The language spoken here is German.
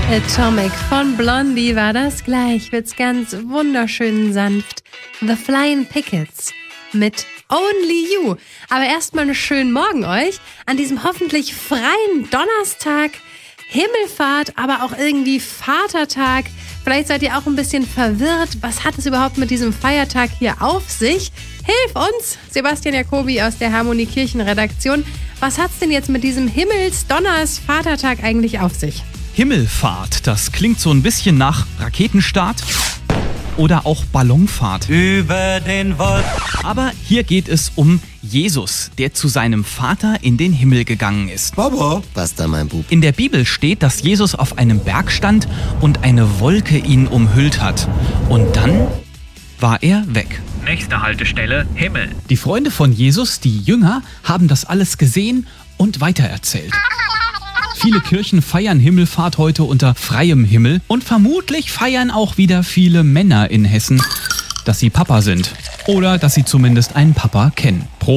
Atomic von Blondie war das. Gleich wird's ganz wunderschön sanft. The Flying Pickets mit Only You. Aber erstmal einen schönen Morgen euch an diesem hoffentlich freien Donnerstag. Himmelfahrt, aber auch irgendwie Vatertag. Vielleicht seid ihr auch ein bisschen verwirrt. Was hat es überhaupt mit diesem Feiertag hier auf sich? Hilf uns, Sebastian Jacobi aus der Harmonie Kirchenredaktion. Was hat's denn jetzt mit diesem Himmels-Donners-Vatertag eigentlich auf sich? Himmelfahrt, das klingt so ein bisschen nach Raketenstart oder auch Ballonfahrt. Über den Wolken. Aber hier geht es um Jesus, der zu seinem Vater in den Himmel gegangen ist. Baba, was da, mein Bub? In der Bibel steht, dass Jesus auf einem Berg stand und eine Wolke ihn umhüllt hat. Und dann war er weg. Nächste Haltestelle, Himmel. Die Freunde von Jesus, die Jünger, haben das alles gesehen und weitererzählt. Viele Kirchen feiern Himmelfahrt heute unter freiem Himmel und vermutlich feiern auch wieder viele Männer in Hessen, dass sie Papa sind oder dass sie zumindest einen Papa kennen.